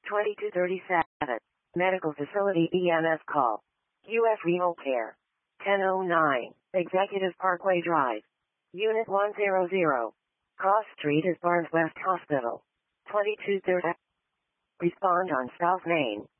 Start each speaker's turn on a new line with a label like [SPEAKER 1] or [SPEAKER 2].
[SPEAKER 1] 2237. Medical Facility EMS call. U.S. Renal Care. 1009. Executive Parkway Drive. Unit 100. Cross Street is Barnes West Hospital. 2230. Respond on South Main.